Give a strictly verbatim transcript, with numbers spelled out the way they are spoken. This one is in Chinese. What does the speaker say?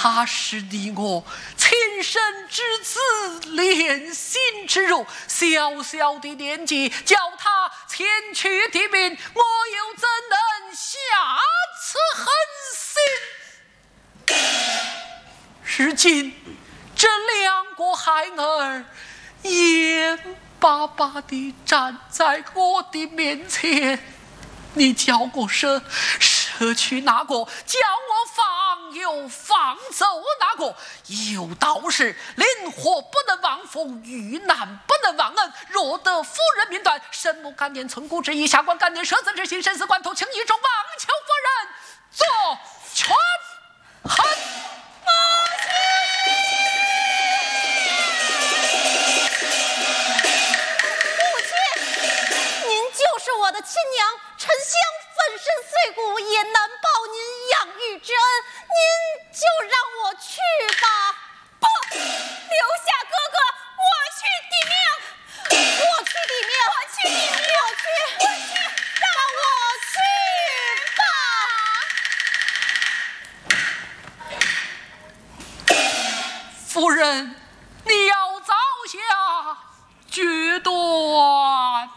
他是你我亲生之子，连心之肉，小小的年纪叫他前去敌命，我又怎能下此狠心？如今这两个孩儿眼巴巴地站在我的面前，你叫我舍舍去哪个，叫我放又放走哪个？有道是灵活不能忘福，遇难不能忘恩。若得夫人命断，神母感念村姑之意，下官感念舍子之心，生死关头，请一众望求夫人做全恨。 是我的亲娘，沉香粉身碎骨也难报您养育之恩，您就让我去吧。 不，留下哥哥，我去抵命， 我去抵命， 我去抵命， 我去， 我去， 让我去吧。夫人，你要早下决断。